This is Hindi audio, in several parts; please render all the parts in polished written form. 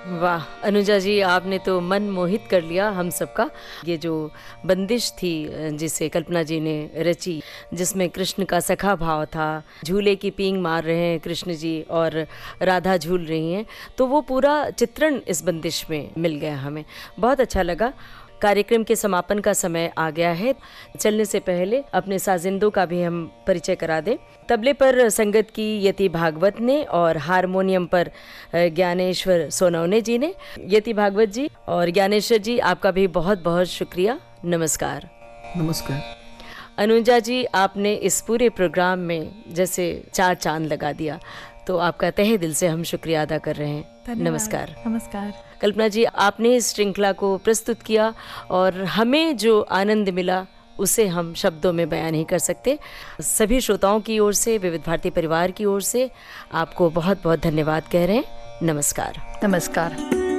वाह अनुजा जी, आपने तो मन मोहित कर लिया हम सबका। ये जो बंदिश थी जिसे कल्पना जी ने रची, जिसमें कृष्ण का सखा भाव था, झूले की पींग मार रहे हैं कृष्ण जी और राधा झूल रही हैं, तो वो पूरा चित्रण इस बंदिश में मिल गया हमें। बहुत अच्छा लगा। कार्यक्रम के समापन का समय आ गया है। चलने से पहले अपने साजिंदों का भी हम परिचय करा दें। तबले पर संगत की यति भागवत ने और हारमोनियम पर ज्ञानेश्वर सोनवने जी ने। यति भागवत जी और ज्ञानेश्वर जी, आपका भी बहुत बहुत शुक्रिया। नमस्कार। नमस्कार। अनुजा जी, आपने इस पूरे प्रोग्राम में जैसे 4 चांद लगा दिया, तो आपका तहे दिल से हम शुक्रिया अदा कर रहे हैं। नमस्कार। नमस्कार। कल्पना जी, आपने इस श्रृंखला को प्रस्तुत किया और हमें जो आनंद मिला उसे हम शब्दों में बयान नहीं कर सकते। सभी श्रोताओं की ओर से, विविध भारती परिवार की ओर से आपको बहुत बहुत धन्यवाद कह रहे हैं। नमस्कार। नमस्कार।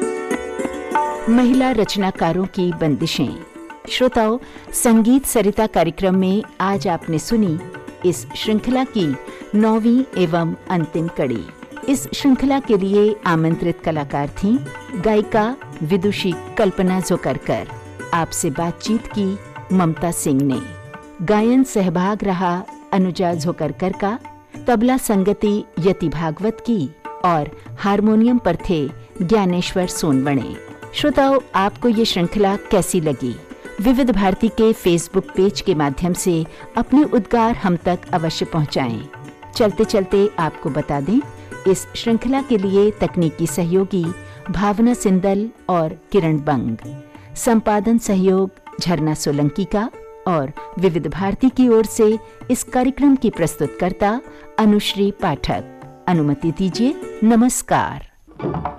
महिला रचनाकारों की बंदिशें। श्रोताओं, संगीत सरिता कार्यक्रम में आज आपने सुनी इस श्रृंखला की 9वीं एवं अंतिम कड़ी। इस श्रृंखला के लिए आमंत्रित कलाकार थीं गायिका विदुषी कल्पना जोकरकर। आपसे बातचीत की ममता सिंह ने। गायन सहभाग रहा अनुजा जोकरकर का, तबला संगति यति भागवत की और हारमोनियम पर थे ज्ञानेश्वर सोनवणे। श्रोताओं, आपको ये श्रृंखला कैसी लगी? विविध भारती के फेसबुक पेज के माध्यम से अपने उद्गार हम तक अवश्य पहुंचाएं। चलते चलते आपको बता दें, इस श्रृंखला के लिए तकनीकी सहयोगी भावना सिंदल और किरण बंग, संपादन सहयोग झरना सोलंकी का और विविध भारती की ओर से इस कार्यक्रम की प्रस्तुतकर्ता अनुश्री पाठक। अनुमति दीजिए। नमस्कार।